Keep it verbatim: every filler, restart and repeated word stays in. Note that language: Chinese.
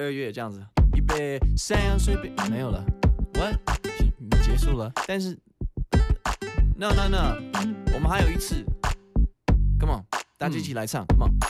二月这样子，预备三随便没有了 ，what 结束了，但是 no no no， 我们还有一次 ，come on， 大家一起来唱 ，come on。